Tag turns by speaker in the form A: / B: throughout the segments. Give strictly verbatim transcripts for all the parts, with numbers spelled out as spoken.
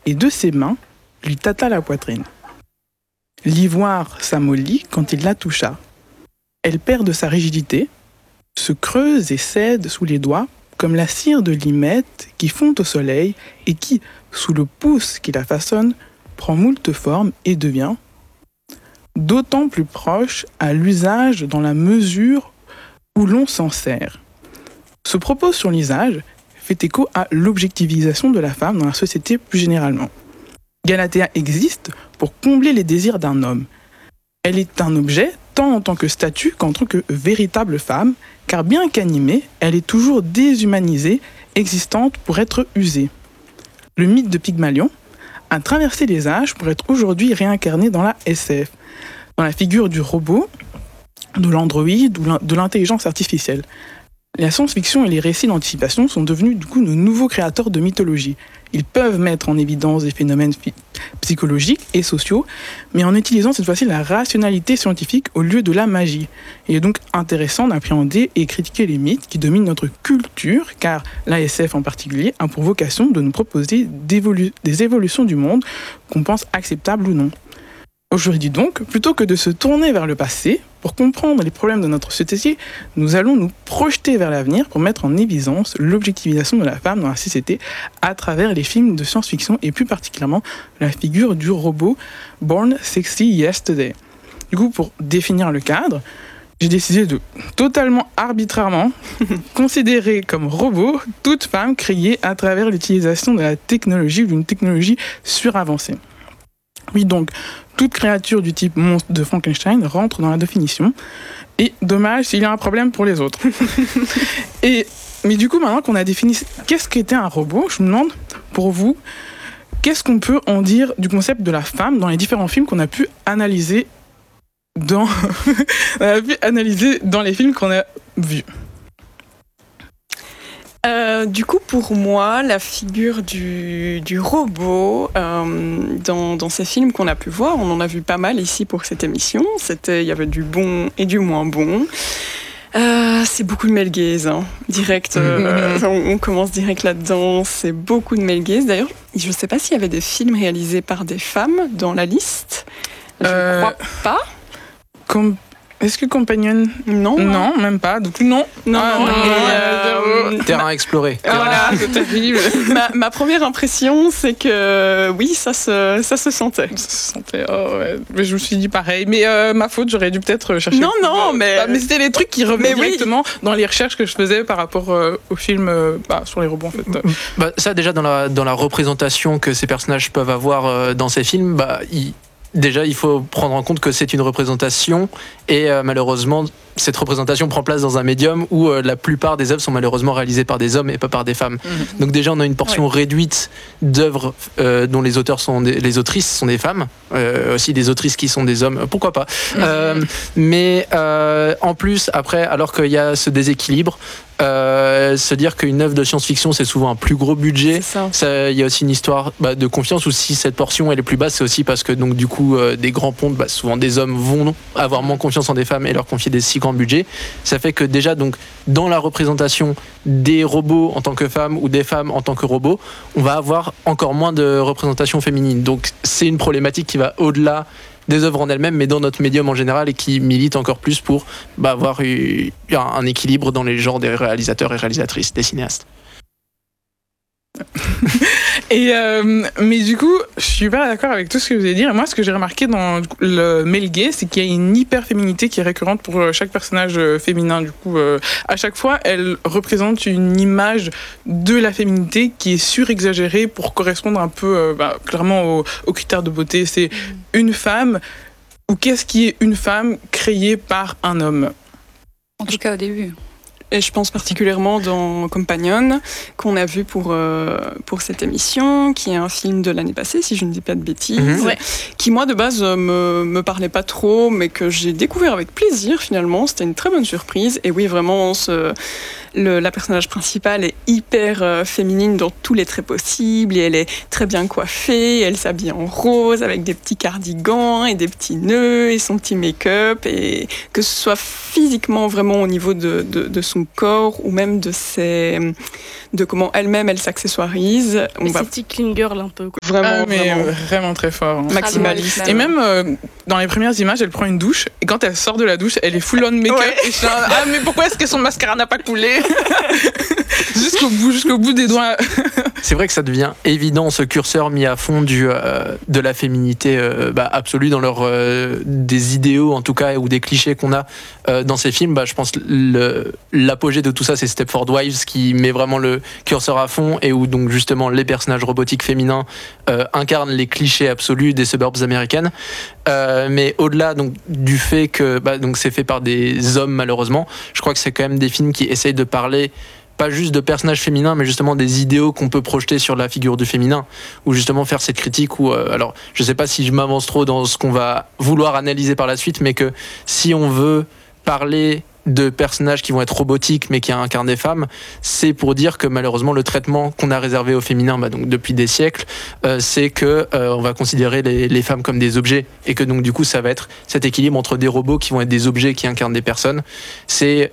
A: et de ses mains lui tâta la poitrine. L'ivoire s'amollit quand il la toucha. Elle perd de sa rigidité, se creuse et cède sous les doigts comme la cire de limette qui fond au soleil et qui, sous le pouce qui la façonne, prend moult formes et devient d'autant plus proche à l'usage dans la mesure où l'on s'en sert. Ce propos sur l'usage fait écho à l'objectivisation de la femme dans la société plus généralement. Galatea existe pour combler les désirs d'un homme. Elle est un objet tant en tant que statut qu'en tant que véritable femme, car bien qu'animée, elle est toujours déshumanisée, existante pour être usée. Le mythe de Pygmalion a traversé les âges pour être aujourd'hui réincarné dans la S F, dans la figure du robot, de l'androïde ou de l'intelligence artificielle. La science-fiction et les récits d'anticipation sont devenus du coup nos nouveaux créateurs de mythologie. Ils peuvent mettre en évidence des phénomènes phy- psychologiques et sociaux, mais en utilisant cette fois-ci la rationalité scientifique au lieu de la magie. Il est donc intéressant d'appréhender et critiquer les mythes qui dominent notre culture, car l'A S F en particulier a pour vocation de nous proposer d'évolu- des évolutions du monde qu'on pense acceptables ou non. Aujourd'hui donc, plutôt que de se tourner vers le passé, pour comprendre les problèmes de notre société, nous allons nous projeter vers l'avenir pour mettre en évidence l'objectivisation de la femme dans la société à travers les films de science-fiction et plus particulièrement la figure du robot Born Sexy Yesterday. Du coup, pour définir le cadre, j'ai décidé de totalement arbitrairement considérer comme robot toute femme créée à travers l'utilisation de la technologie ou d'une technologie suravancée. Oui, donc, toute créature du type monstre de Frankenstein rentre dans la définition. Et dommage s'il y a un problème pour les autres. et, mais du coup, maintenant qu'on a défini qu'est-ce qu'était un robot, je me demande, pour vous, qu'est-ce qu'on peut en dire du concept de la femme dans les différents films qu'on a pu analyser dans, on a pu analyser dans les films qu'on a vus.
B: Euh, du coup, pour moi, la figure du, du robot euh, dans, dans ces films qu'on a pu voir, on en a vu pas mal ici pour cette émission. C'était, il y avait du bon et du moins bon. Euh, c'est beaucoup de male gaze, hein. Direct. Euh, on, on commence direct là-dedans. C'est beaucoup de male gaze. D'ailleurs, je ne sais pas s'il y avait des films réalisés par des femmes dans la liste. Je ne
A: Euh,
B: crois pas.
A: Comme Est-ce que Companion?
B: Non.
A: Non, même pas. Donc non.
B: Non,
A: Ah,
B: non,
A: non,
B: et,
A: euh,
B: euh,
C: Terrain exploré.
B: Voilà.
A: c'est terrible.
B: ma, ma première impression, c'est que oui, ça se, ça se sentait.
A: Ça se sentait, oh ouais. Mais je me suis dit pareil. Mais euh, ma faute, j'aurais dû peut-être chercher.
B: Non, non, mais-
A: Bah, mais c'était les trucs qui revenaient
B: Mais oui.
A: directement dans les recherches que je faisais par rapport euh, au film euh, bah, sur les robots en fait.
C: Bah, ça déjà dans la, dans la représentation que ces personnages peuvent avoir euh, dans ces films, bah, il- déjà il faut prendre en compte que c'est une représentation et euh, malheureusement cette représentation prend place dans un médium où euh, la plupart des œuvres sont malheureusement réalisées par des hommes et pas par des femmes.
A: Mhm.
C: Donc déjà on a une portion réduite d'œuvres euh, dont les auteurs sont des, les autrices sont des femmes, euh, aussi des autrices qui sont des hommes, pourquoi pas. Euh, mais euh, en plus après, alors qu'il y a ce déséquilibre, euh, se dire qu'une œuvre de science-fiction c'est souvent un plus gros budget.
B: C'est ça.
C: Ça, il y a aussi une histoire bah, de confiance où si cette portion elle est plus basse, c'est aussi parce que donc du coup euh, des grands pontes, bah, souvent des hommes vont avoir moins confiance en des femmes et leur confier des si grands budgets. Ça fait que déjà donc dans la représentation des robots en tant que femmes ou des femmes en tant que robots, on va avoir encore moins de représentation féminine. Donc c'est une problématique qui va au-delà des œuvres en elles-mêmes, mais dans notre médium en général et qui milite encore plus pour bah, avoir eu, un, un équilibre dans les genres des réalisateurs et réalisatrices, des cinéastes.
A: Et euh, mais du coup, je suis pas d'accord avec tout ce que vous allez dire. Et moi, ce que j'ai remarqué dans le male gaze, c'est qu'il y a une hyper féminité qui est récurrente pour chaque personnage féminin. Du coup, euh, à chaque fois, elle représente une image de la féminité qui est surexagérée pour correspondre un peu, euh, bah, clairement aux, aux critères de beauté. C'est une femme, ou qu'est-ce qui est une femme créée par un homme?
D: En tout cas au début.
B: Et je pense particulièrement dans Companion, qu'on a vu pour, euh, pour cette émission, qui est un film de l'année passée, si je ne dis pas de bêtises,
C: Mhm.
D: Ouais.
B: qui moi de base euh, me, me parlait pas trop, mais que j'ai découvert avec plaisir finalement. C'était une très bonne surprise. Et oui, vraiment, ce, le, la personnage principale est hyper euh, féminine dans tous les traits possibles et elle est très bien coiffée, elle s'habille en rose avec des petits cardigans et des petits nœuds et son petit make-up, et que ce soit physiquement vraiment au niveau de, de, de son corps ou même de ses, de comment elle-même elle s'accessoirise.
E: On va... C'est clean girl un peu. Quoi.
B: Vraiment,
A: ah, mais
B: vraiment.
A: vraiment très fort. Hein.
B: Maximaliste.
A: Et même euh, dans les premières images, elle prend une douche et quand elle sort de la douche, elle est full on make-up. Ouais. Et je suis là, ah mais pourquoi est-ce que son mascara n'a pas coulé? Jusqu'au bout, jusqu'au bout des doigts.
C: C'est vrai que ça devient évident, ce curseur mis à fond du, euh, de la féminité euh, bah, absolue dans leur, euh, des idéaux en tout cas, ou des clichés qu'on a euh, dans ces films. Bah, je pense le, l'apogée de tout ça, c'est Stepford Wives qui met vraiment le curseur à fond et où donc justement les personnages robotiques féminins euh, incarnent les clichés absolus des suburbs américaines. Euh, mais au-delà donc, du fait que bah, donc, c'est fait par des hommes malheureusement, je crois que c'est quand même des films qui essayent de parler pas juste de personnages féminins, mais justement des idéaux qu'on peut projeter sur la figure du féminin, ou justement faire cette critique où, euh, alors je sais pas si je m'avance trop dans ce qu'on va vouloir analyser par la suite, mais que si on veut parler de personnages qui vont être robotiques mais qui incarnent des femmes, c'est pour dire que malheureusement le traitement qu'on a réservé au féminin bah, donc depuis des siècles, euh, c'est que euh, on va considérer les, les femmes comme des objets, et que donc du coup ça va être cet équilibre entre des robots qui vont être des objets qui incarnent des personnes. C'est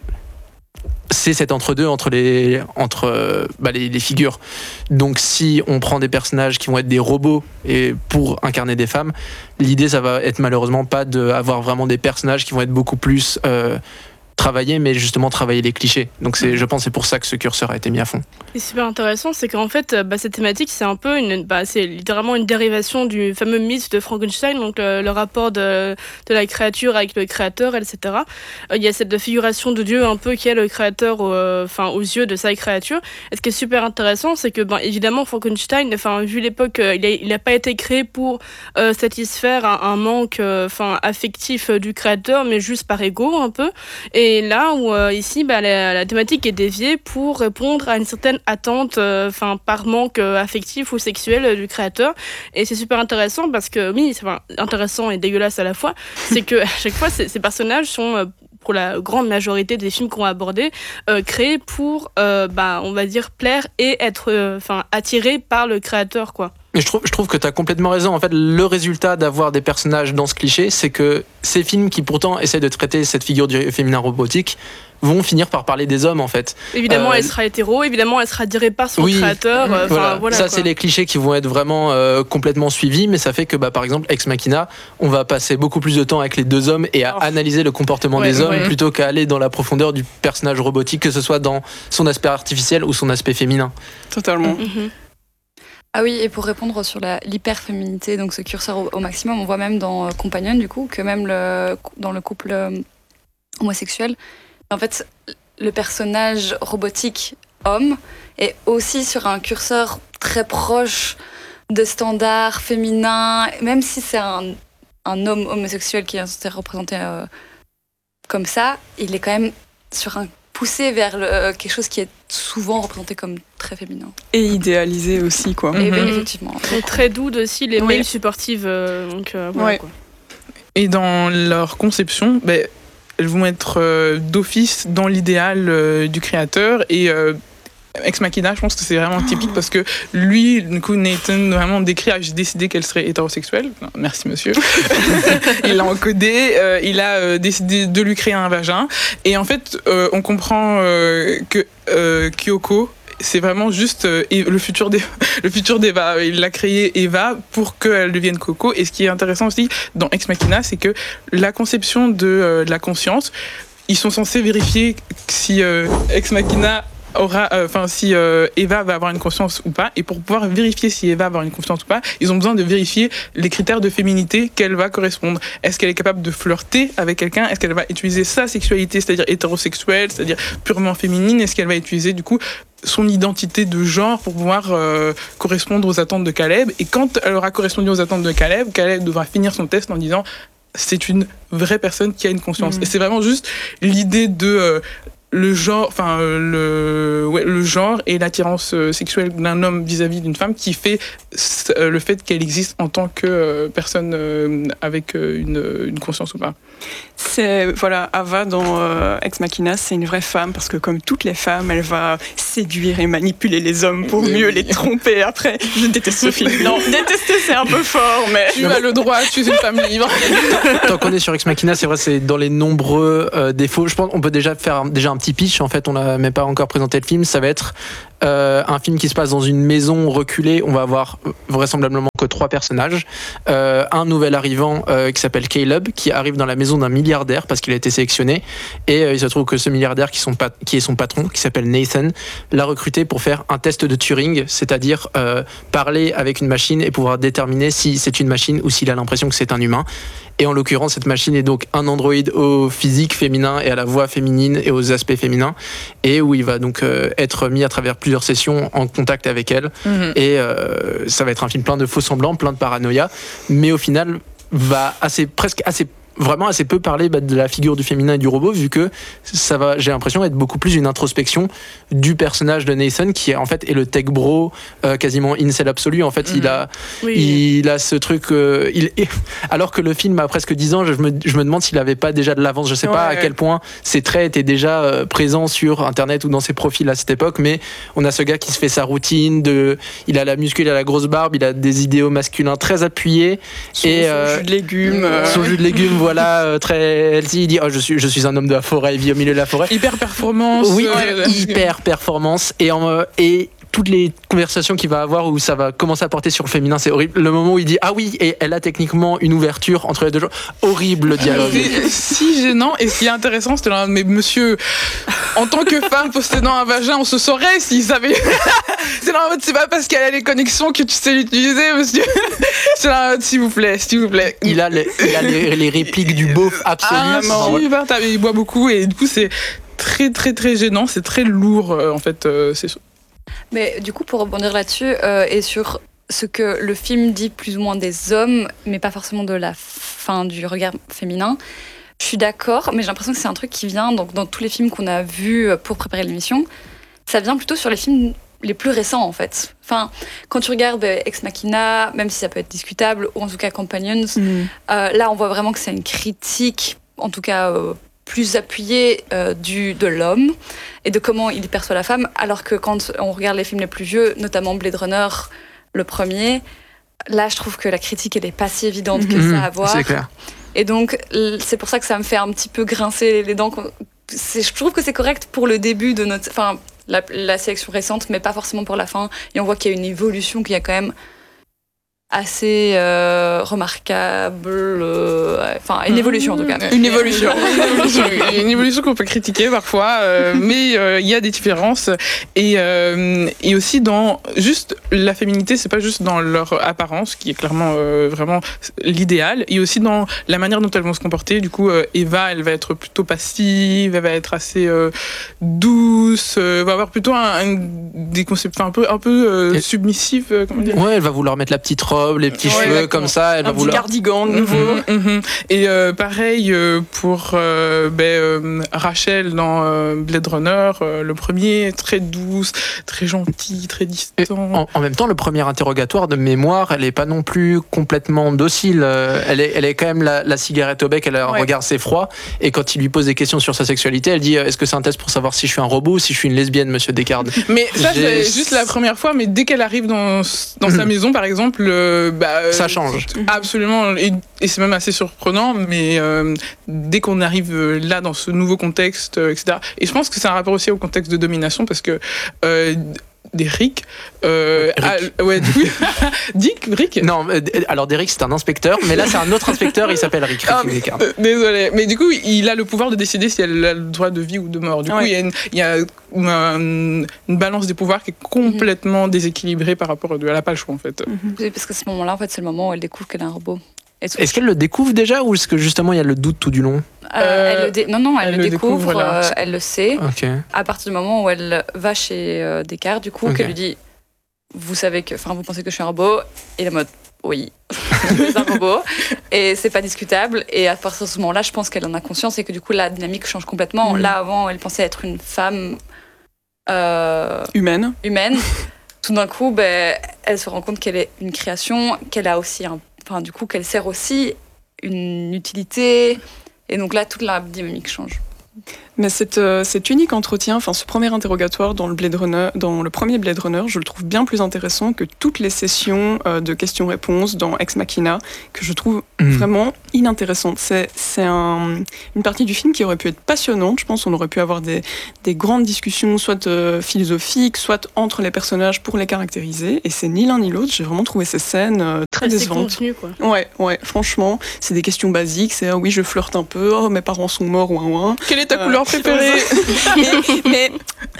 C: c'est cet entre-deux entre les, entre, bah, les, les figures. Donc si on prend des personnages qui vont être des robots et pour incarner des femmes, l'idée ça va être malheureusement pas d'avoir vraiment des personnages qui vont être beaucoup plus euh, travailler, mais justement travailler les clichés. Donc c'est, je pense, c'est pour ça que ce curseur a été mis à fond.
E: Et super intéressant, c'est qu'en fait, bah, cette thématique, c'est un peu une, bah, c'est littéralement une dérivation du fameux mythe de Frankenstein, donc le, le rapport de, de la créature avec le créateur, et cetera. Euh, il y a cette figuration de Dieu un peu qui est le créateur, enfin, aux yeux de sa créature. Et ce qui est super intéressant, c'est que, ben, évidemment, Frankenstein, enfin, vu l'époque, euh, il n'a pas été créé pour euh, satisfaire un, un manque, enfin, euh, affectif euh, du créateur, mais juste par ego un peu. Et Et là où euh, ici, bah, la, la thématique est déviée pour répondre à une certaine attente, enfin euh, par manque euh, affectif ou sexuel euh, du créateur. Et c'est super intéressant parce que oui, c'est enfin, intéressant et dégueulasse à la fois. C'est que à chaque fois, ces, ces personnages sont euh, pour la grande majorité des films qu'on va aborder, euh, créés pour, euh, bah, on va dire, plaire et être, enfin, euh, attirés par le créateur, quoi.
C: Mais je trouve, je trouve que tu as complètement raison. En fait, le résultat d'avoir des personnages dans ce cliché, c'est que ces films qui pourtant essaient de traiter cette figure du féminin robotique vont finir par parler des hommes, en fait.
E: Évidemment, euh, elle sera hétéro, évidemment, elle sera dirigée par son
C: oui,
E: créateur. Euh,
C: voilà.
E: Voilà,
C: ça,
E: quoi.
C: C'est les clichés qui vont être vraiment euh, complètement suivis, mais ça fait que, bah, par exemple, Ex Machina, on va passer beaucoup plus de temps avec les deux hommes et à oh. analyser le comportement ouais, des hommes ouais. plutôt qu'à aller dans la profondeur du personnage robotique, que ce soit dans son aspect artificiel ou son aspect féminin.
B: Totalement.
E: Mm-hmm.
D: Ah oui, et pour répondre sur la, l'hyperféminité, donc ce curseur au, au maximum, on voit même dans euh, Companion, du coup, que même le, dans le couple euh, homosexuel, en fait, le personnage robotique homme est aussi sur un curseur très proche de standards féminins, même si c'est un, un homme homosexuel qui est censé représenter euh, comme ça, il est quand même sur un poussé vers le, quelque chose qui est souvent représenté comme très féminin.
B: Et idéalisé aussi, quoi.
D: Et
B: mm-hmm.
D: effectivement.
E: Et très doux aussi, les oui. males supportives. Euh, donc, euh, voilà,
B: ouais.
E: quoi.
A: Et dans leur conception, ben, elles vont être euh, d'office dans l'idéal euh, du créateur. Et euh, Ex Machina, je pense que c'est vraiment typique parce que lui, du coup, Nathan vraiment décrit, ah, j'ai décidé qu'elle serait hétérosexuelle. Non, merci monsieur. Il l'a encodé, euh, il a euh, décidé de lui créer un vagin. Et en fait, euh, on comprend euh, que euh, Kyoko, c'est vraiment juste euh, le futur d'Eva. Le futur d'Eva. Il l'a créé Eva pour qu'elle devienne Coco. Et ce qui est intéressant aussi dans Ex Machina, c'est que la conception de, euh, de la conscience, ils sont censés vérifier si euh, Ex Machina aura, enfin euh, si euh, Eva va avoir une conscience ou pas, et pour pouvoir vérifier si Eva va avoir une conscience ou pas, ils ont besoin de vérifier les critères de féminité qu'elle va correspondre. Est-ce qu'elle est capable de flirter avec quelqu'un? Est-ce qu'elle va utiliser sa sexualité, c'est-à-dire hétérosexuelle, c'est-à-dire purement féminine? Est-ce qu'elle va utiliser du coup son identité de genre pour pouvoir euh, correspondre aux attentes de Caleb? Et quand elle aura correspondu aux attentes de Caleb, Caleb devra finir son test en disant c'est une vraie personne qui a une conscience. Mmh. Et c'est vraiment juste l'idée de euh, le genre, enfin le, ouais, le genre et l'attirance sexuelle d'un homme vis-à-vis d'une femme qui fait le fait qu'elle existe en tant que personne avec une, une conscience ou pas.
B: C'est, voilà, Ava dans euh, Ex Machina, c'est une vraie femme parce que comme toutes les femmes, elle va séduire et manipuler les hommes pour mieux les tromper après. Je déteste ce film. Non, détester c'est un peu fort, mais...
A: Tu as le droit, tu es une femme libre.
C: Tant qu'on est sur Ex Machina, c'est vrai, c'est dans les nombreux euh, défauts. Je pense qu'on peut déjà faire un, déjà un petit pitch. En fait, on n'a même pas encore présenté le film. Ça va être euh, un film qui se passe dans une maison reculée. On va avoir vraisemblablement que trois personnages. Euh, un nouvel arrivant euh, qui s'appelle Caleb, qui arrive dans la maison d'un milliardaire parce qu'il a été sélectionné. Et euh, il se trouve que ce milliardaire qui, sont pat- qui est son patron, qui s'appelle Nathan, l'a recruté pour faire un test de Turing, c'est-à-dire euh, parler avec une machine et pouvoir déterminer si c'est une machine ou s'il a l'impression que c'est un humain. Et en l'occurrence, cette machine est donc un androïde au physique féminin et à la voix féminine et aux aspects féminins, et où il va donc euh, être mis à travers plusieurs sessions en contact avec elle. Mm-hmm. Et euh, ça va être un film plein de faux semblants, plein de paranoïa, mais au final va assez, presque assez vraiment assez peu parler bah, de la figure du féminin et du robot, vu que ça va, j'ai l'impression, être beaucoup plus une introspection du personnage de Nathan, qui en fait est le tech bro, euh, quasiment incel absolu. En fait, mmh. il a, oui. il a ce truc. Euh, il est, alors que le film a presque dix ans, je me, je me demande s'il avait pas déjà de l'avance. Je sais ouais, pas à quel point ses traits étaient déjà euh, présents sur Internet ou dans ses profils à cette époque, mais on a ce gars qui se fait sa routine. De, il a la muscule, il a la grosse barbe, il a des idéaux masculins très appuyés.
B: Son, et son euh, jus de légumes. Euh...
C: Son jus de légumes. Voilà, euh, très healthy. Il dit oh, je suis je suis un homme de la forêt, il vit au milieu de la forêt.
A: Hyper performance.
C: Oui,
A: ouais.
C: hyper performance et en, et toutes les conversations qu'il va avoir où ça va commencer à porter sur le féminin, c'est horrible. Le moment où il dit ah oui, et elle a techniquement une ouverture entre les deux genres, horrible dialogue.
A: C'est si gênant. Et ce qui est intéressant, c'était là, mais monsieur, en tant que femme possédant un vagin, on se saurait s'il savait. C'est là en mode, c'est pas parce qu'elle a les connexions que tu sais l'utiliser, monsieur. C'est là en mode, s'il vous plaît, s'il vous plaît.
C: Il a les, il a les, les répliques du beauf absolument.
A: Ah, il boit beaucoup et du coup c'est très très très gênant, c'est très lourd euh, en fait. Euh, c'est...
D: Mais du coup, pour rebondir là-dessus euh, et sur ce que le film dit plus ou moins des hommes, mais pas forcément de la fin du regard féminin, je suis d'accord, mais j'ai l'impression que c'est un truc qui vient donc, dans tous les films qu'on a vus pour préparer l'émission, ça vient plutôt sur les films les plus récents en fait. Enfin, quand tu regardes bah, Ex Machina, même si ça peut être discutable, ou en tout cas Companions, mmh. euh, là on voit vraiment que c'est une critique, en tout cas euh, plus appuyée euh, du, de l'homme et de comment il perçoit la femme, alors que quand on regarde les films les plus vieux, notamment Blade Runner, le premier, là je trouve que la critique elle est pas si évidente que mmh, ça à voir.
C: C'est clair.
D: Et donc c'est pour ça que ça me fait un petit peu grincer les dents. C'est, je trouve que c'est correct pour le début de notre... Enfin, La, la sélection récente, mais pas forcément pour la fin. Et on voit qu'il y a une évolution qui est quand même assez euh, remarquable. Euh, enfin, une évolution en tout cas.
A: Une évolution. une évolution, une évolution qu'on peut critiquer parfois, euh, mais il euh, y a des différences. Et, euh, et aussi dans juste la féminité, c'est pas juste dans leur apparence, qui est clairement euh, vraiment l'idéal, et aussi dans la manière dont elles vont se comporter. Du coup, euh, Eva, elle va être plutôt passive, elle va être assez euh, douce, euh, va avoir plutôt un, un, des concepts un peu, un peu euh, submissifs. Euh, comment dire.
C: Ouais, elle va vouloir mettre la petite robe, les petits ouais, cheveux exactement. Comme ça, elle
B: un
C: va vouloir
B: cardigan de nouveau.
A: Mmh, mmh. Et euh, pareil euh, pour euh, ben, euh, Rachel dans euh, Blade Runner, euh, le premier, très douce, très gentille, très distant.
C: En, en même temps, le premier interrogatoire de mémoire, elle est pas non plus complètement docile. Elle est, elle est quand même la, la cigarette au bec, elle a un ouais. regard assez froid. Et quand il lui pose des questions sur sa sexualité, elle dit est-ce que c'est un test pour savoir si je suis un robot ou si je suis une lesbienne, monsieur Descartes.
A: Mais ça, J'ai... c'est juste la première fois. Mais dès qu'elle arrive dans dans mmh. sa maison, par exemple. Euh, Bah,
C: ça change.
A: Absolument, et, et c'est même assez surprenant, mais euh, dès qu'on arrive là dans ce nouveau contexte, euh, et cetera. Et je pense que c'est un rapport aussi au contexte de domination, parce que euh, Derrick, euh,
C: Rick.
A: Ah, ouais, du coup, Dick, Rick.
C: Non, alors Derrick c'est un inspecteur, mais là c'est un autre inspecteur, il s'appelle Rick.
A: Ah, euh, désolé, mais du coup il a le pouvoir de décider si elle a le droit de vie ou de mort. Du ouais. coup il y a, une, il y a une, une balance des pouvoirs qui est complètement mm-hmm. déséquilibrée par rapport à elle a pas le choix en fait.
D: Mm-hmm. Parce qu'à ce moment-là en fait c'est le moment où elle découvre qu'elle est un robot.
C: Est-ce qu'elle le découvre déjà ou est-ce que justement il y a le doute tout du long
D: euh, elle le dé... Non, non, elle, elle le découvre, découvre euh, elle le sait.
C: Okay.
D: À partir du moment où elle va chez euh, Descartes, du coup, okay. qu'elle lui dit vous savez que, enfin, vous pensez que je suis un robot, et la mode oui. c'est un robot et c'est pas discutable. Et à partir de ce moment-là, je pense qu'elle en a conscience et que du coup la dynamique change complètement. Mmh. Là avant, elle pensait être une femme euh,
B: humaine.
D: Humaine. Tout d'un coup, ben, elle se rend compte qu'elle est une création, qu'elle a aussi, un, enfin du coup, qu'elle sert aussi une utilité. Et donc là, toute la dynamique change.
B: Mais cet, euh, cet unique entretien, enfin ce premier interrogatoire dans le Blade Runner, dans le premier Blade Runner, je le trouve bien plus intéressant que toutes les sessions euh, de questions-réponses dans Ex Machina, que je trouve mmh. vraiment inintéressante. C'est, c'est un, une partie du film qui aurait pu être passionnante. Je pense qu'on aurait pu avoir des, des grandes discussions, soit euh, philosophiques, soit entre les personnages pour les caractériser. Et c'est ni l'un ni l'autre. J'ai vraiment trouvé ces scènes euh, très
E: c'est
B: décevantes.
E: Contenu, quoi.
B: Ouais, ouais. Franchement, c'est des questions basiques. C'est oh, oui, je flirte un peu. Oh, mes parents sont morts. Ouin ouin.
A: Quelle est ta
B: euh,
A: couleur préférée?
B: mais, mais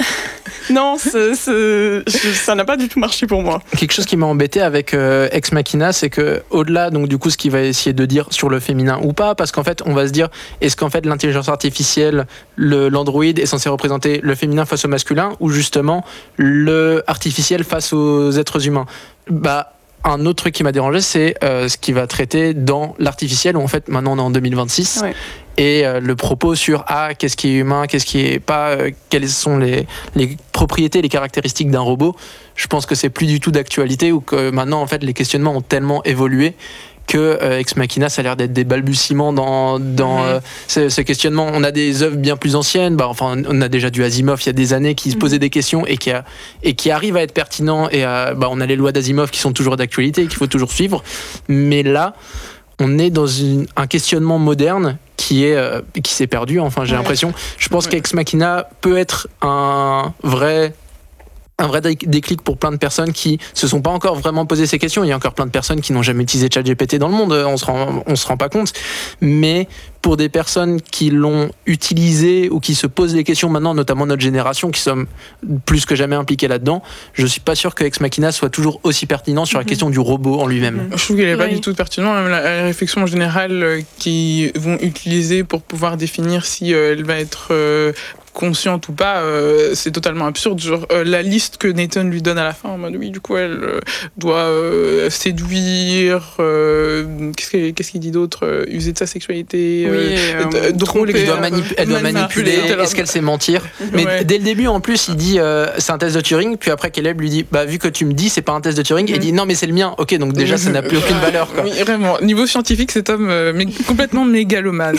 B: non, c'est, c'est, je, ça n'a pas du tout marché pour moi.
C: Quelque chose qui m'a embêté avec euh, Ex Machina, c'est que au-delà donc du coup ce qu'il va essayer de dire sur le féminin ou pas, parce qu'en fait on va se dire est-ce qu'en fait l'intelligence artificielle, le, l'android est censé représenter le féminin face au masculin ou justement le artificiel face aux êtres humains. Bah un autre truc qui m'a dérangé, c'est euh, ce qui va traiter dans l'artificiel, où en fait maintenant on est en deux mille vingt-six, ouais. et euh, le propos sur ah, qu'est-ce qui est humain, qu'est-ce qui est pas, euh, quelles sont les, les propriétés, les caractéristiques d'un robot. Je pense que c'est plus du tout d'actualité, ou que maintenant en fait les questionnements ont tellement évolué que euh, Ex Machina, ça a l'air d'être des balbutiements dans, dans mmh. euh, ce, ce questionnement. On a des œuvres bien plus anciennes, bah, enfin, on a déjà du Asimov il y a des années qui se posait mmh. des questions et qui, a, et qui arrivent à être pertinents. Et à, bah, on a les lois d'Asimov qui sont toujours d'actualité et qu'il faut toujours suivre. Mais là, on est dans une, un questionnement moderne qui, est, euh, qui s'est perdu, enfin, j'ai ouais. l'impression. Je pense ouais. qu'Ex Machina peut être un vrai... un vrai déclic pour plein de personnes qui se sont pas encore vraiment posé ces questions. Il y a encore plein de personnes qui n'ont jamais utilisé ChatGPT dans le monde, on se rend, on se rend pas compte. Mais pour des personnes qui l'ont utilisé ou qui se posent des questions maintenant, notamment notre génération, qui sommes plus que jamais impliqués là-dedans, je suis pas sûr que Ex Machina soit toujours aussi pertinent sur la mm-hmm. question du robot en lui-même.
A: Mm-hmm. Je trouve qu'il n'est pas oui. du tout pertinent. Même la, la réflexion générale qu'ils vont utiliser pour pouvoir définir si euh, elle va être euh, consciente ou pas, euh, c'est totalement absurde. Genre, euh, la liste que Nathan lui donne à la fin, en mode oui, du coup, elle euh, doit euh, séduire, euh, qu'est-ce, qu'il, qu'est-ce qu'il dit d'autre, euh, user de sa sexualité,
B: oui,
A: euh,
B: euh,
A: drôle,
C: elle doit, manip- elle doit manipuler, manipuler est-ce qu'elle sait mentir? Mais ouais. dès le début, en plus, il dit euh, c'est un test de Turing, puis après Caleb lui dit bah, vu que tu me dis c'est pas un test de Turing, mm-hmm. il dit non, mais c'est le mien. Ok, donc déjà, ça n'a plus aucune valeur. Quoi.
A: Oui, vraiment. Niveau scientifique, cet homme euh, mais complètement mégalomane.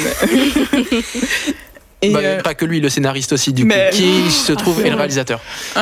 C: Et bah, euh... Pas que lui, le scénariste aussi, du mais... coup, qui se trouve ah, est le réalisateur.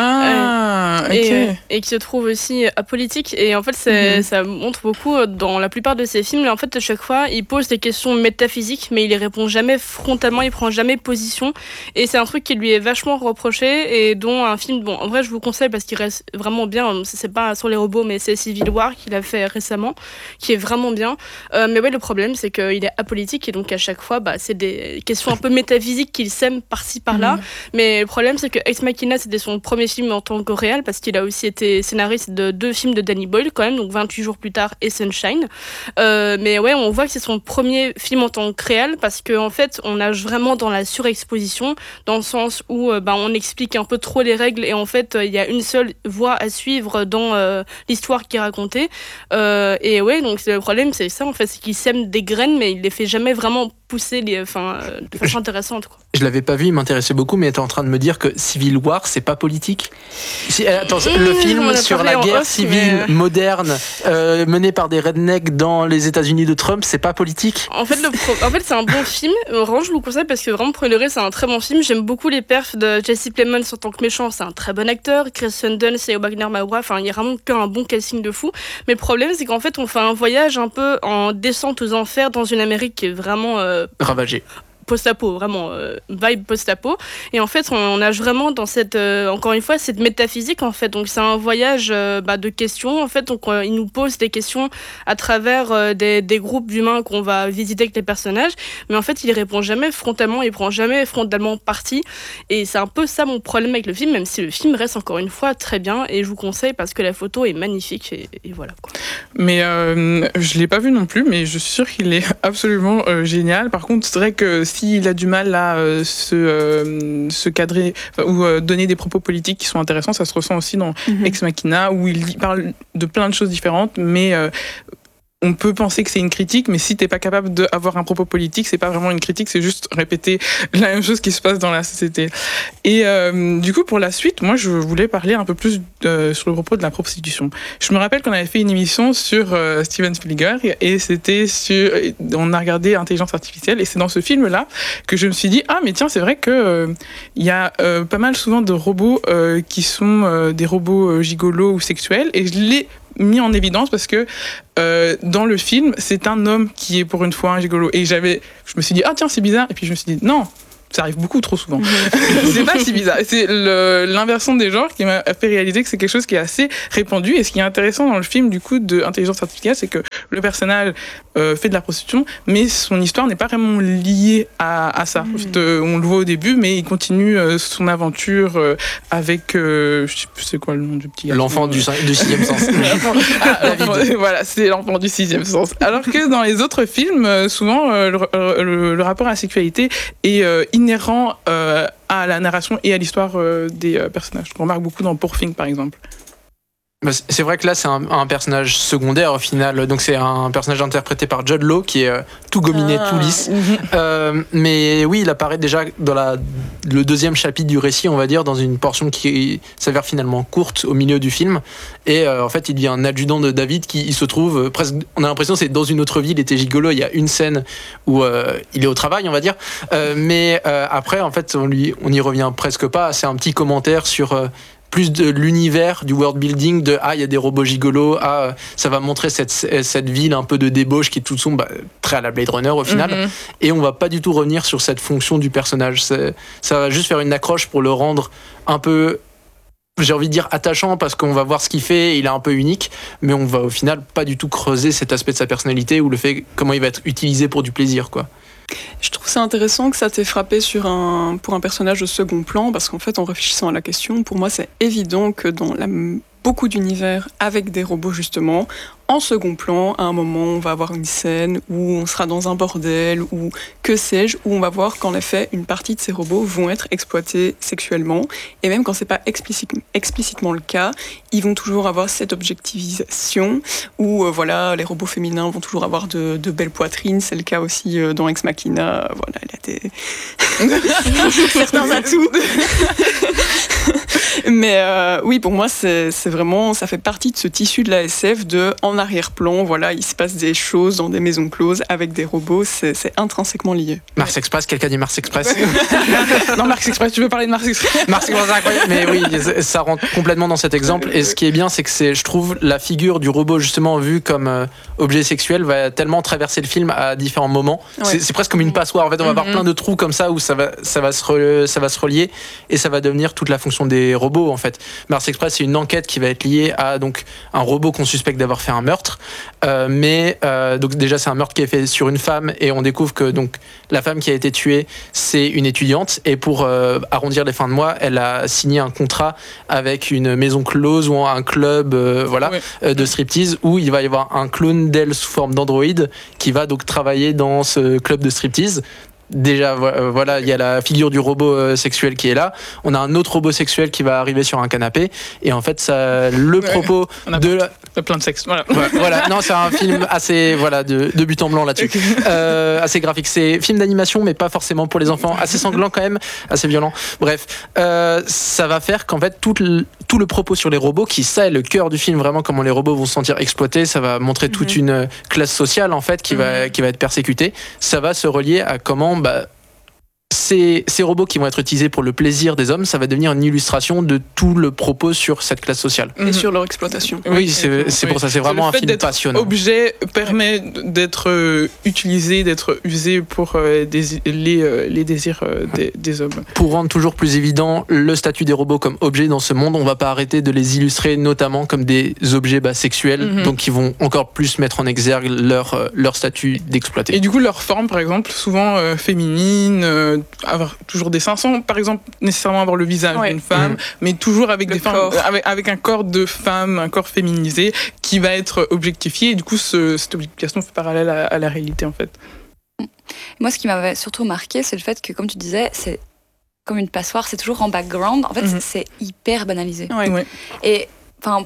A: Ah, euh,
E: et,
A: ok.
E: Et qui se trouve aussi apolitique. Et en fait, c'est, mm-hmm. ça montre beaucoup dans la plupart de ses films. En fait, à chaque fois, il pose des questions métaphysiques, mais il les répond jamais frontalement, il prend jamais position. Et c'est un truc qui lui est vachement reproché et dont un film, bon, en vrai, je vous conseille parce qu'il reste vraiment bien. C'est pas sur les robots, mais c'est Civil War qu'il a fait récemment, qui est vraiment bien. Euh, mais ouais, le problème, c'est qu'il est apolitique et donc à chaque fois, bah, c'est des questions un peu métaphysiques qu'il sème par-ci par-là, mmh. mais le problème c'est que Ex Machina c'était son premier film en tant que réel parce qu'il a aussi été scénariste de deux films de Danny Boyle quand même, donc vingt-huit jours plus tard et Sunshine. Euh, mais ouais, on voit que c'est son premier film en tant que réel parce qu'en en fait on nage vraiment dans la surexposition dans le sens où euh, bah, on explique un peu trop les règles et en fait il euh, y a une seule voie à suivre dans euh, l'histoire qui est racontée. Euh, et ouais, donc le problème c'est ça en fait, c'est qu'il sème des graines mais il les fait jamais vraiment pousser les, enfin, euh, de façon intéressante quoi.
C: Je l'avais pas vu, il m'intéressait beaucoup, mais t'es en train de me dire que Civil War, c'est pas politique. Si, attends, mmh, le film sur la guerre off, civile mais... moderne euh, menée par des rednecks dans les États-Unis de Trump, c'est pas politique.
E: En fait, le pro... en fait, c'est un bon film. Vraiment, je vous le conseille parce que vraiment, premier degré, c'est un très bon film. J'aime beaucoup les perfs de Jesse Plemons en tant que méchant. C'est un très bon acteur. Chris Dunst et Wagner Maura. Enfin, il y a vraiment qu'un bon casting de fou. Mais le problème, c'est qu'en fait, on fait un voyage un peu en descente aux enfers dans une Amérique qui est vraiment euh...
C: ravagée.
E: Post-apo, vraiment euh, vibe post-apo. Et en fait, on, on nage vraiment dans cette, euh, encore une fois, cette métaphysique en fait. Donc c'est un voyage euh, bah, de questions en fait. Donc euh, il nous pose des questions à travers euh, des, des groupes d'humains qu'on va visiter avec les personnages. Mais en fait, il répond jamais frontalement, il prend jamais frontalement parti. Et c'est un peu ça mon problème avec le film, même si le film reste encore une fois très bien. Et je vous conseille parce que la photo est magnifique et, et voilà quoi.
A: Mais euh, je l'ai pas vu non plus, mais je suis sûre qu'il est absolument euh, génial. Par contre, c'est vrai que s'il a du mal à euh, se, euh, se cadrer ou euh, donner des propos politiques qui sont intéressants, ça se ressent aussi dans mm-hmm. Ex Machina, où il parle de plein de choses différentes, mais euh, on peut penser que c'est une critique, mais si t'es pas capable d'avoir un propos politique, c'est pas vraiment une critique, c'est juste répéter la même chose qui se passe dans la société. Et euh, du coup, pour la suite, moi, je voulais parler un peu plus de, sur le propos de la prostitution. Je me rappelle qu'on avait fait une émission sur euh, Steven Spielberg, et c'était sur, on a regardé Intelligence artificielle, et c'est dans ce film-là que je me suis dit, ah, mais tiens, c'est vrai que euh, il y a euh, pas mal souvent de robots euh, qui sont euh, des robots euh, gigolos ou sexuels, et je l'ai mis en évidence parce que euh, dans le film, c'est un homme qui est pour une fois un gigolo. Et j'avais, je me suis dit, ah tiens, c'est bizarre. Et puis je me suis dit, non, ça arrive beaucoup trop souvent. C'est pas si bizarre. C'est le, l'inversion des genres qui m'a fait réaliser que c'est quelque chose qui est assez répandu. Et ce qui est intéressant dans le film, du coup, de Intelligence artificielle, c'est que le personnage euh, fait de la prostitution, mais son histoire n'est pas vraiment liée à, à ça. Mmh. En fait, euh, on le voit au début, mais il continue euh, son aventure euh, avec, euh, je sais plus c'est quoi le nom du petit garçon.
C: L'enfant du, du sixième sens.
A: ah, l'enfant, voilà, c'est l'enfant du sixième sens. Alors que dans les autres films, euh, souvent, euh, le, le, le rapport à la sexualité est euh, inhérent euh, à la narration et à l'histoire euh, des euh, personnages. On remarque beaucoup dans Poor Things, par exemple.
C: C'est vrai que là, c'est un, un personnage secondaire au final. Donc, c'est un personnage interprété par Jude Law qui est euh, tout gominé, ah. tout lisse. euh, mais oui, il apparaît déjà dans la, le deuxième chapitre du récit, on va dire, dans une portion qui s'avère finalement courte au milieu du film. Et euh, en fait, il devient un adjudant de David qui il se trouve euh, presque. On a l'impression que c'est dans une autre ville. Il était gigolo. Il y a une scène où euh, il est au travail, on va dire. Euh, mais euh, après, en fait, on lui, on n'y revient presque pas. C'est un petit commentaire sur. Euh, plus de l'univers, du world building, de ah il y a des robots gigolos, ah ça va montrer cette, cette ville un peu de débauche qui est tout son bah, très à la Blade Runner au final, mm-hmm. et on va pas du tout revenir sur cette fonction du personnage. C'est, ça va juste faire une accroche pour le rendre un peu, j'ai envie de dire attachant parce qu'on va voir ce qu'il fait, il est un peu unique, mais on va au final pas du tout creuser cet aspect de sa personnalité ou le fait comment il va être utilisé pour du plaisir quoi.
B: Je trouve ça intéressant que ça t'ait frappé sur un, pour un personnage de second plan, parce qu'en fait, en réfléchissant à la question, pour moi, c'est évident que dans la, beaucoup d'univers avec des robots, justement, en second plan, à un moment, on va avoir une scène où on sera dans un bordel, ou que sais-je, où on va voir qu'en effet, une partie de ces robots vont être exploités sexuellement, et même quand c'est pas explicite, explicitement le cas, ils vont toujours avoir cette objectivisation, où euh, voilà, les robots féminins vont toujours avoir de, de belles poitrines, c'est le cas aussi euh, dans Ex Machina, voilà, il a des... certains atouts. Mais euh, oui, pour moi, c'est, c'est vraiment, ça fait partie de ce tissu de la S F de, en arrière-plan, voilà, il se passe des choses dans des maisons closes avec des robots, c'est, c'est intrinsèquement lié.
C: Mars Express, quelqu'un dit Mars Express.
A: Non, Mars Express, tu veux parler de Mars Express?
C: Mars Express, c'est incroyable. Mais oui, ça rentre complètement dans cet exemple. Et ce qui est bien, c'est que c'est, je trouve, la figure du robot, justement, vue comme euh, objet sexuel, va tellement traverser le film à différents moments. Ouais. C'est, c'est presque comme une passoire. En fait, on va mm-hmm. avoir plein de trous comme ça où ça va, ça va se, re, ça va se relier et ça va devenir toute la fonction des robots, en fait. Mars Express, c'est une enquête qui va être liée à donc un robot qu'on suspecte d'avoir fait un meurtre, euh, mais euh, donc déjà c'est un meurtre qui est fait sur une femme et on découvre que donc la femme qui a été tuée c'est une étudiante et pour euh, arrondir les fins de mois, elle a signé un contrat avec une maison close ou un club, euh, voilà, oui. euh, de striptease où il va y avoir un clone d'elle sous forme d'androïde qui va donc travailler dans ce club de striptease. Déjà, voilà, il y a la figure du robot sexuel qui est là. On a un autre robot sexuel qui va arriver sur un canapé. Et en fait, ça, le propos ouais, de la...
A: plein de sexe. Voilà.
C: Ouais, voilà. Non, c'est un film assez, voilà, de, de but en blanc là-dessus. Okay. Euh, assez graphique. C'est film d'animation, mais pas forcément pour les enfants. Assez sanglant quand même, assez violent. Bref, euh, ça va faire qu'en fait, tout le, tout le propos sur les robots, qui ça est le cœur du film, vraiment comment les robots vont se sentir exploités. Ça va montrer mm-hmm. toute une classe sociale en fait qui mm-hmm. va, qui va être persécutée. Ça va se relier à comment bah, ces, ces robots qui vont être utilisés pour le plaisir des hommes, ça va devenir une illustration de tout le propos sur cette classe sociale.
B: Et mmh. sur leur exploitation.
C: Oui, oui c'est, c'est oui. pour ça, c'est vraiment c'est un film passionnant.
A: L'objet permet d'être euh, utilisé, d'être usé pour euh, des, les, euh, les désirs euh, des, des hommes.
C: Pour rendre toujours plus évident le statut des robots comme objets dans ce monde, on ne va pas arrêter de les illustrer notamment comme des objets bah, sexuels, mmh. donc qui vont encore plus mettre en exergue leur, euh, leur statut d'exploité.
A: Et du coup, leur forme, par exemple, souvent euh, féminine, euh, avoir toujours des seins sans par exemple nécessairement avoir le visage ouais. d'une femme, mmh. mais toujours avec le des femmes, avec, avec un corps de femme, un corps féminisé qui va être objectifié. Et du coup, ce, cette objectification fait parallèle à, à la réalité en fait.
D: Moi, ce qui m'avait surtout marqué, c'est le fait que, comme tu disais, c'est comme une passoire, c'est toujours en background. En fait, mmh. c'est hyper banalisé.
A: Ouais. Ouais.
D: Et enfin, pour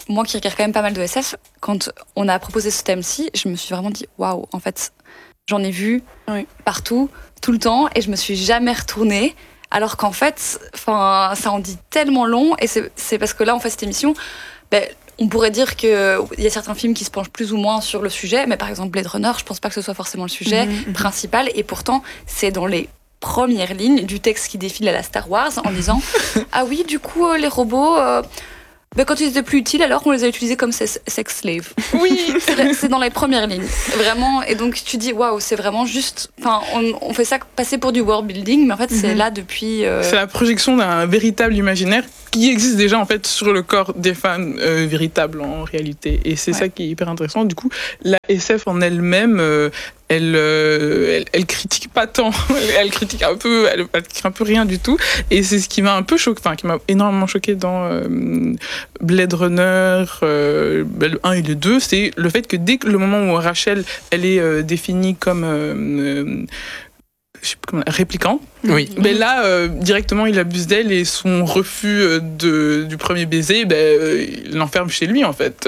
D: moi qui regarde quand même pas mal de S F, quand on a proposé ce thème-ci, je me suis vraiment dit waouh, en fait, j'en ai vu
B: oui.
D: partout, tout le temps, et je me suis jamais retournée. Alors qu'en fait, enfin, ça en dit tellement long, et c'est, c'est parce que là, on fait cette émission. Ben, on pourrait dire qu'il y a certains films qui se penchent plus ou moins sur le sujet, mais par exemple Blade Runner, je pense pas que ce soit forcément le sujet mmh, principal, et pourtant, c'est dans les premières lignes du texte qui défile à la Star Wars en disant « Ah oui, du coup, euh, les robots... Euh, ben, quand ils étaient plus utiles, alors on les a utilisés comme sex slaves. » Oui, c'est, c'est dans les premières lignes, vraiment. Et donc tu dis waouh, c'est vraiment juste. Enfin, on, on fait ça passer pour du world building, mais en fait mm-hmm. c'est là depuis. Euh...
A: C'est la projection d'un véritable imaginaire qui existe déjà en fait sur le corps des femmes euh, véritables en réalité. Et c'est ouais. ça qui est hyper intéressant. Du coup, la S F en elle-même. Euh, Elle, euh, elle, elle critique pas tant, elle critique un peu, elle, elle critique un peu rien du tout, et c'est ce qui m'a un peu choqué, enfin qui m'a énormément choqué dans euh, Blade Runner, euh, le un et le deux, c'est le fait que dès que le moment où Rachel, elle est euh, définie comme euh, euh, je sais pas comment, répliquant.
C: Oui.
A: Ben là, euh, directement, il abuse d'elle et son refus de, du premier baiser, ben, euh, il l'enferme chez lui, en fait.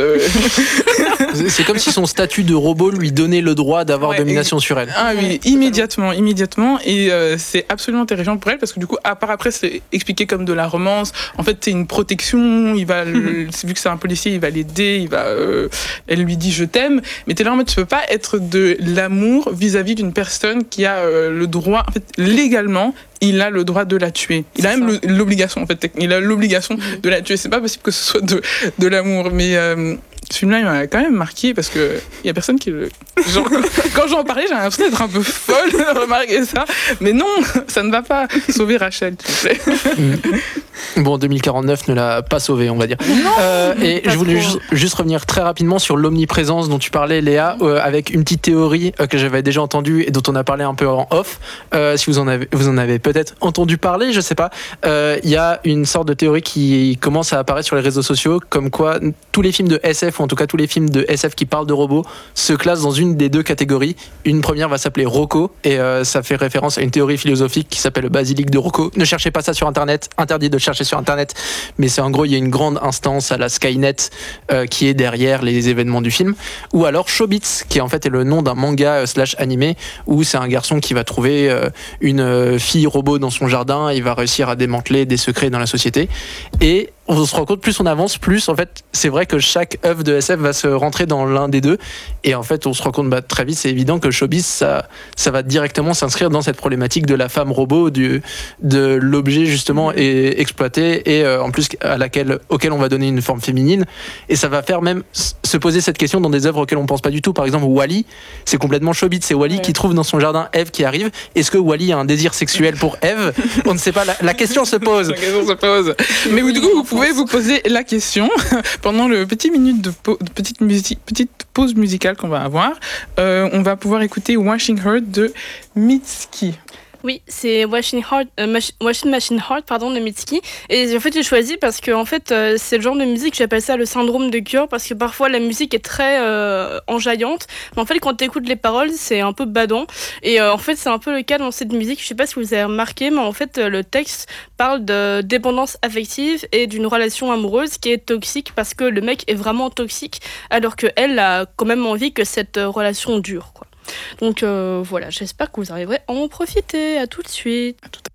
C: C'est comme si son statut de robot lui donnait le droit d'avoir ouais, domination et... sur elle.
A: Ah oui, immédiatement, immédiatement. Et euh, c'est absolument terrifiant pour elle parce que du coup, à part après, c'est expliqué comme de la romance. En fait, c'est une protection. Il va, le, vu que c'est un policier, il va l'aider. Il va, euh, elle lui dit je t'aime. Mais t'es là en mode, tu peux pas être de l'amour vis-à-vis d'une personne qui a euh, le droit, en fait, légalement. Il a le droit de la tuer. Il c'est a même ça. l'obligation, en fait. Il a l'obligation mmh. de la tuer. C'est pas possible que ce soit de, de l'amour. Mais euh, ce film-là, il m'a quand même marqué parce qu'il y a personne qui le. Genre, quand j'en parlais, j'avais l'impression d'être un peu folle de remarquer ça. Mais non, ça ne va pas sauver Rachel, s'il vous plaît.
C: Mmh. Bon, deux mille quarante-neuf ne l'a pas sauvée, on va dire.
A: Non,
C: euh, et je voulais juste, juste revenir très rapidement sur l'omniprésence dont tu parlais, Léa, euh, avec une petite théorie euh, que j'avais déjà entendue et dont on a parlé un peu en off. Euh, si vous en avez, vous en avez peut-être entendu parler, je sais pas. Il euh, y a une sorte de théorie qui commence à apparaître sur les réseaux sociaux, comme quoi tous les films de S F, ou en tout cas tous les films de S F qui parlent de robots, se classent dans une des deux catégories. Une première va s'appeler Rocco, et euh, ça fait référence à une théorie philosophique qui s'appelle le basilic de Rocco. Ne cherchez pas ça sur Internet, interdit de le chercher sur Internet, mais c'est en gros, il y a une grande instance à la Skynet euh, qui est derrière les événements du film. Ou alors Chobits, qui en fait est le nom d'un manga euh, slash animé, où c'est un garçon qui va trouver euh, une euh, fille robot dans son jardin, il va réussir à démanteler des secrets dans la société. Et on se rend compte, plus on avance, plus en fait, c'est vrai que chaque œuvre de S F va se rentrer dans l'un des deux. Et en fait, on se rend compte bah, très vite, c'est évident que Showbiz, ça, ça va directement s'inscrire dans cette problématique de la femme robot, du, de l'objet justement et, exploité, et euh, en plus à laquelle, auquel on va donner une forme féminine. Et ça va faire même se poser cette question dans des œuvres auxquelles on pense pas du tout. Par exemple, Wall-E, c'est complètement Showbiz. C'est Wall-E ouais. qui trouve dans son jardin Eve qui arrive. Est-ce que Wall-E a un désir sexuel pour Eve ? On ne sait pas. La, la question se pose.
A: La question se pose. Mais du coup, vous pouvez vous poser la question pendant le petit minute de, po- de petite, musique, petite pause musicale qu'on va avoir. Euh, on va pouvoir écouter Washing Heart de Mitski.
E: Oui, c'est Washing, Heart, euh, Mach- Washing Machine Heart pardon, de Mitski. Et en fait, j'ai choisi parce que en fait, euh, c'est le genre de musique, j'appelle ça le syndrome de cure, parce que parfois la musique est très euh, enjaillante, mais en fait, quand tu écoutes les paroles, c'est un peu badant. Et euh, en fait, c'est un peu le cas dans cette musique. Je sais pas si vous avez remarqué, mais en fait, le texte parle de dépendance affective et d'une relation amoureuse qui est toxique parce que le mec est vraiment toxique, alors qu'elle a quand même envie que cette relation dure, quoi. Donc euh, voilà, j'espère que vous arriverez à en profiter. À tout de suite. À tout à